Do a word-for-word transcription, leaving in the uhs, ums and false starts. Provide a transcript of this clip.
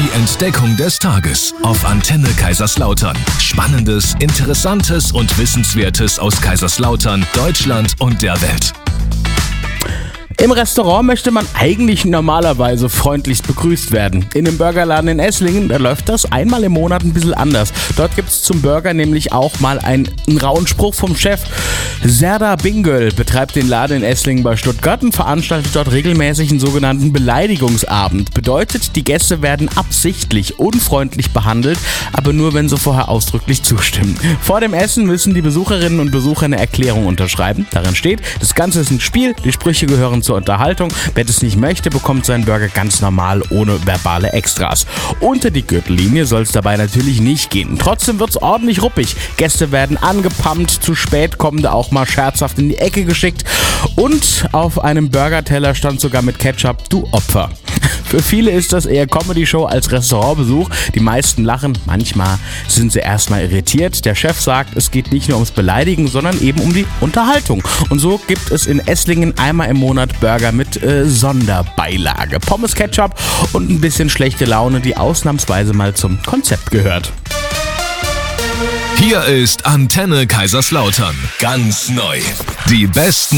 Die Entdeckung des Tages auf Antenne Kaiserslautern. Spannendes, Interessantes und Wissenswertes aus Kaiserslautern, Deutschland und der Welt. Im Restaurant möchte man eigentlich normalerweise freundlichst begrüßt werden. In dem Burgerladen in Esslingen, da läuft das einmal im Monat ein bisschen anders. Dort gibt es zum Burger nämlich auch mal einen, einen rauen Spruch vom Chef. Serdar Bingöl betreibt den Laden in Esslingen bei Stuttgart und veranstaltet dort regelmäßig einen sogenannten Beleidigungsabend. Bedeutet, die Gäste werden absichtlich unfreundlich behandelt, aber nur, wenn sie vorher ausdrücklich zustimmen. Vor dem Essen müssen die Besucherinnen und Besucher eine Erklärung unterschreiben. Darin steht, das Ganze ist ein Spiel, die Sprüche gehören zur Unterhaltung. Wer das nicht möchte, bekommt seinen Burger ganz normal, ohne verbale Extras. Unter die Gürtellinie soll es dabei natürlich nicht gehen. Trotzdem wird es ordentlich ruppig. Gäste werden angepumpt, zu spät kommende auch mal scherzhaft in die Ecke geschickt und auf einem Burgerteller stand sogar mit Ketchup, du Opfer. Für viele ist das eher Comedy-Show als Restaurantbesuch. Die meisten lachen, manchmal sind sie erstmal irritiert. Der Chef sagt, es geht nicht nur ums Beleidigen, sondern eben um die Unterhaltung. Und so gibt es in Esslingen einmal im Monat Burger mit äh, Sonderbeilage. Pommes, Ketchup und ein bisschen schlechte Laune, die ausnahmsweise mal zum Konzept gehört. Hier ist Antenne Kaiserslautern. Ganz neu. Die besten